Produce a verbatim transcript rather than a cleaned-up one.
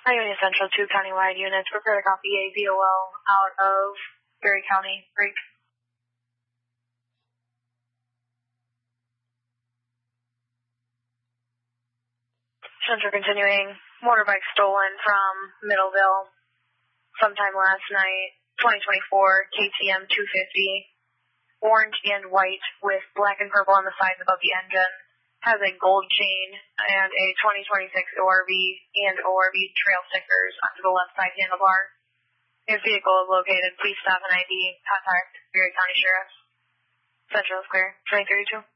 Ionia Central, two countywide units. Prepare to copy a V O L out of Berry County. Break. Central continuing. Motorbike stolen from Middleville sometime last night. twenty twenty-four K T M two fifty. Orange and white with black and purple on the sides above the engine. Has a gold chain and a twenty twenty-six O R V and O R V trail stickers onto the left side handlebar. If vehicle is located, please stop and I D. Contact Berry County Sheriff. Central is clear. twenty thirty-two.